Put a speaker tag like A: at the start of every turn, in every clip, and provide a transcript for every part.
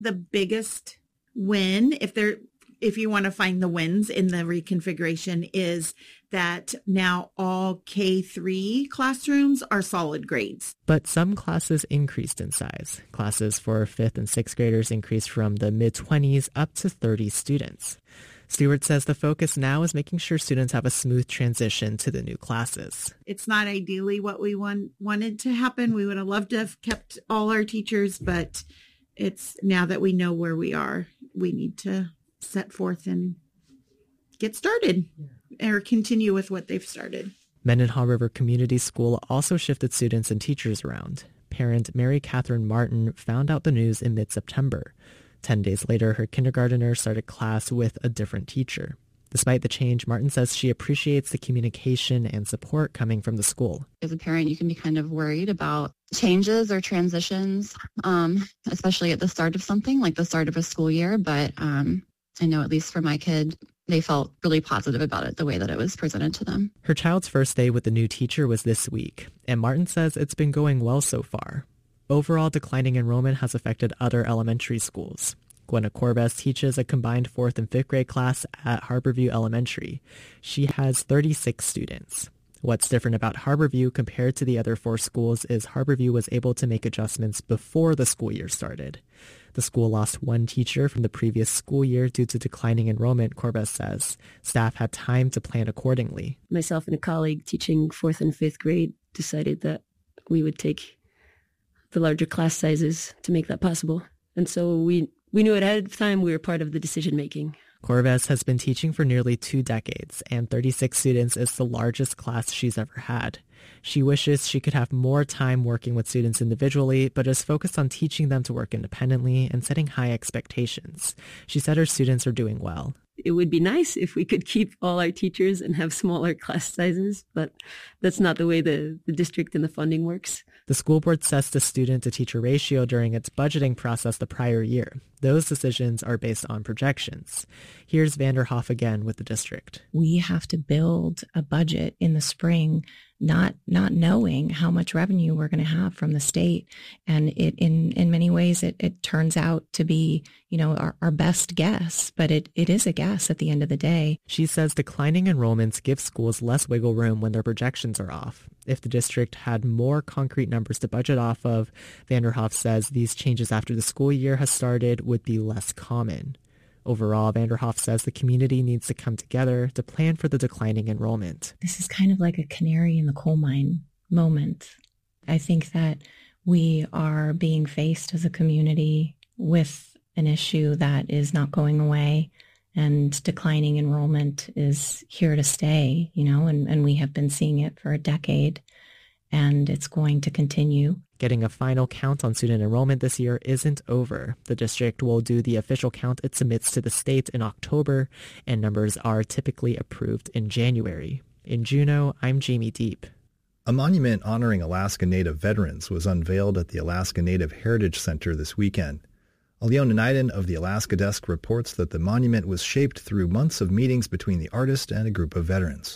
A: The biggest win, if you want to find the wins in the reconfiguration, is that now all K-3 classrooms are solid grades.
B: But some classes increased in size. Classes for 5th and 6th graders increased from the mid-20s up to 30 students. Stewart says the focus now is making sure students have a smooth transition to the new classes.
A: It's not ideally what we wanted to happen. We would have loved to have kept all our teachers, but it's now that we know where we are, we need to set forth and get started or continue with what they've started.
B: Mendenhall River Community School also shifted students and teachers around. Parent Mary Catherine Martin found out the news in mid-September. 10 days later, her kindergartner started class with a different teacher. Despite the change, Martin says she appreciates the communication and support coming from the school.
C: As a parent, you can be kind of worried about changes or transitions, especially at the start of something, like the start of a school year. But I know at least for my kid, they felt really positive about it, the way that it was presented to them.
B: Her child's first day with the new teacher was this week, and Martin says it's been going well so far. Overall, declining enrollment has affected other elementary schools. Gwenna Corbez teaches a combined 4th and 5th grade class at Harborview Elementary. She has 36 students. What's different about Harborview compared to the other 4 schools is Harborview was able to make adjustments before the school year started. The school lost 1 teacher from the previous school year due to declining enrollment, Corbez says. Staff had time to plan accordingly.
D: Myself and a colleague teaching 4th and 5th grade decided that we would take the larger class sizes to make that possible. And so we knew it ahead of time. We were part of the decision making.
B: Corbez has been teaching for nearly 2 decades, and 36 students is the largest class she's ever had. She wishes she could have more time working with students individually, but is focused on teaching them to work independently and setting high expectations. She said her students are doing well.
D: It would be nice if we could keep all our teachers and have smaller class sizes, but that's not the way the district and the funding works.
B: The school board sets the student-to-teacher ratio during its budgeting process the prior year. Those decisions are based on projections. Here's Vanderhoff again with the district.
E: We have to build a budget in the spring, not knowing how much revenue we're going to have from the state. And it in many ways, it turns out to be, our best guess, but it is a guess at the end of the day.
B: She says declining enrollments give schools less wiggle room when their projections are off. If the district had more concrete numbers to budget off of, Vanderhoff says these changes after the school year has started would be less common. Overall, Vanderhoff says the community needs to come together to plan for the declining enrollment.
E: This is kind of like a canary in the coal mine moment. I think that we are being faced as a community with an issue that is not going away, and declining enrollment is here to stay, and we have been seeing it for a decade, and it's going to continue.
B: Getting a final count on student enrollment this year isn't over. The district will do the official count it submits to the state in October, and numbers are typically approved in January. In Juneau, I'm Jamie Deep.
F: A monument honoring Alaska Native veterans was unveiled at the Alaska Native Heritage Center this weekend. Aliona Naiden of the Alaska Desk reports that the monument was shaped through months of meetings between the artist and a group of veterans.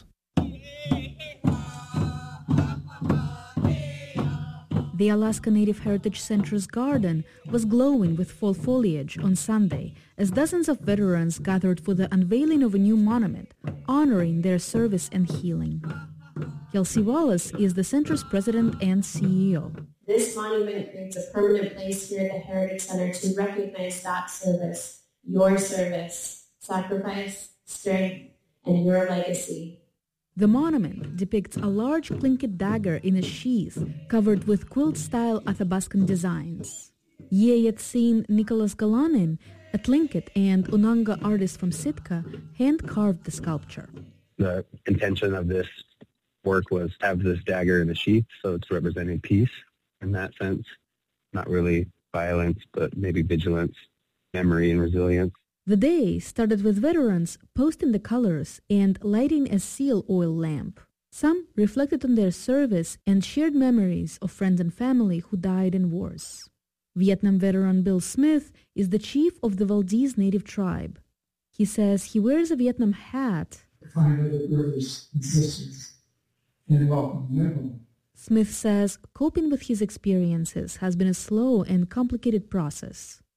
G: The Alaska Native Heritage Center's garden was glowing with fall foliage on Sunday as dozens of veterans gathered for the unveiling of a new monument honoring their service and healing. Kelsey Wallace is the center's president and CEO.
H: This monument creates a permanent place here at the Heritage Center to recognize that service, your service, sacrifice, strength, and your legacy.
G: The monument depicts a large plinkett dagger in a sheath covered with quilt-style Athabascan designs. Yeyetsin Nicholas Galanin, a Tlingit and Unanga artist from Sitka, hand-carved the sculpture.
I: The intention of this work was to have this dagger in a sheath, so it's representing peace in that sense. Not really violence, but maybe vigilance, memory, and resilience.
G: The day started with veterans posting the colors and lighting a seal oil lamp. Some reflected on their service and shared memories of friends and family who died in wars. Vietnam veteran Bill Smith is the chief of the Valdez Native tribe. He says he wears a Vietnam hat
J: to find other brothers and sisters and welcome them.
G: Smith says coping with his experiences has been a slow and complicated process.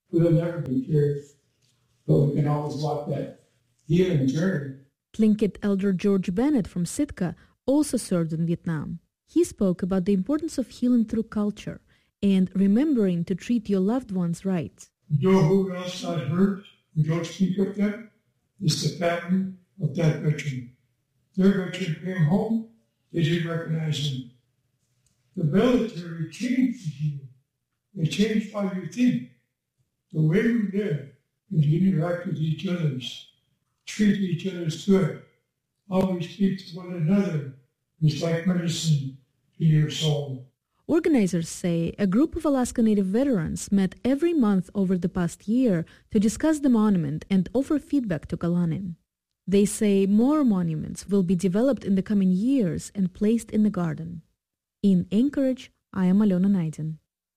J: We'll never be cured, but we can always walk that healing journey.
G: Tlingit elder George Bennett from Sitka also served in Vietnam. He spoke about the importance of healing through culture and remembering to treat your loved ones right.
J: You know who else got hurt and don't speak of them? It's the family of that veteran. Their veteran came home, they didn't recognize him. The military changes you. They change how you think. The way we live and interact with each other, treat each other good, how we speak to one another is like medicine to your soul.
G: Organizers say a group of Alaska Native veterans met every month over the past year to discuss the monument and offer feedback to Kalanin. They say more monuments will be developed in the coming years and placed in the garden. In Anchorage, I am Alona Naidin.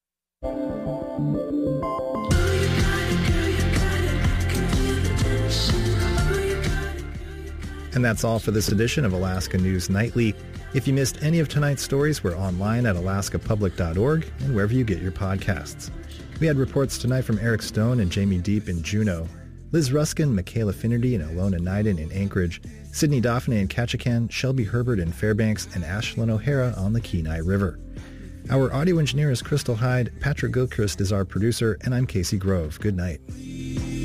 F: And that's all for this edition of Alaska News Nightly. If you missed any of tonight's stories, we're online at alaskapublic.org and wherever you get your podcasts. We had reports tonight from Eric Stone and Jamie Deep in Juneau, Liz Ruskin, Michaela Finnerty, and Alona Naidin in Anchorage, Sydney Dauphiné in Ketchikan, Shelby Herbert in Fairbanks, and Ashlyn O'Hara on the Kenai River. Our audio engineer is Crystal Hyde, Patrick Gilchrist is our producer, and I'm Casey Grove. Good night.